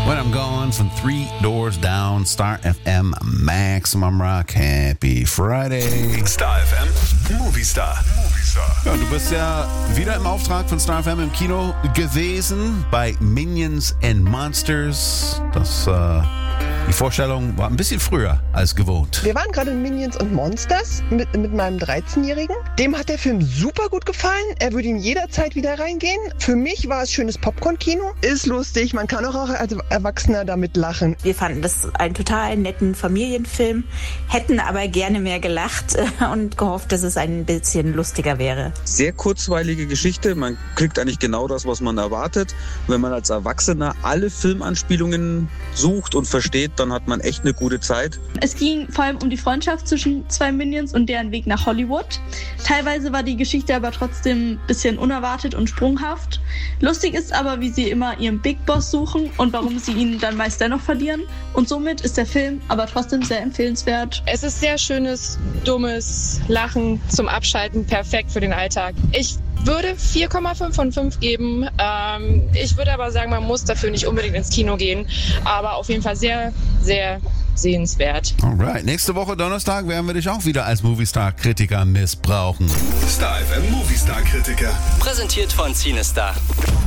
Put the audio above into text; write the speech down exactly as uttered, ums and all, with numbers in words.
When I'm Gone von Three Doors Down, Star F M, Maximum Rock. Happy Friday. Star F M, Movie Star. Movie Star. Ja, du bist ja wieder im Auftrag von Star F M im Kino gewesen bei Minions and Monsters. Das, äh, die Vorstellung war ein bisschen früher als gewohnt. Wir waren gerade in Minions und Monsters mit, mit meinem dreizehnjährigen. Dem hat der Film super gut gefallen. Er würde ihn jederzeit wieder reingehen. Für mich war es schönes Popcorn-Kino. Ist lustig, man kann auch als Erwachsener damit lachen. Wir fanden das einen total netten Familienfilm, hätten aber gerne mehr gelacht und gehofft, dass es ein bisschen lustiger wäre. Sehr kurzweilige Geschichte. Man kriegt eigentlich genau das, was man erwartet. Wenn man als Erwachsener alle Filmanspielungen sucht und versteht, dann hat man echt eine gute Zeit. Es ging vor allem um die Freundschaft zwischen zwei Minions und deren Weg nach Hollywood. Teilweise war die Geschichte aber trotzdem ein bisschen unerwartet und sprunghaft. Lustig ist aber, wie sie immer ihren Big Boss suchen und warum sie ihn dann meist dennoch verlieren. Und somit ist der Film aber trotzdem sehr empfehlenswert. Es ist sehr schönes, dummes Lachen zum Abschalten, perfekt für den Alltag. Ich würde vier Komma fünf von fünf geben. Ähm, ich würde aber sagen, man muss dafür nicht unbedingt ins Kino gehen. Aber auf jeden Fall sehr, sehr sehenswert. Alright, nächste Woche Donnerstag werden wir dich auch wieder als Movie-Star-Kritiker missbrauchen. Star F M, Movie Star Kritiker. Präsentiert von CineStar.